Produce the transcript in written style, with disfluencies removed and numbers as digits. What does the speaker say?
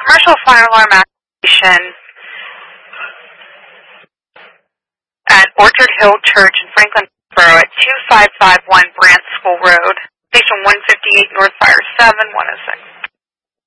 partial fire alarm activation at Orchard Hill Church in Franklin Borough at 2551 Brant School Road, Station 158 North Fire 7, 106.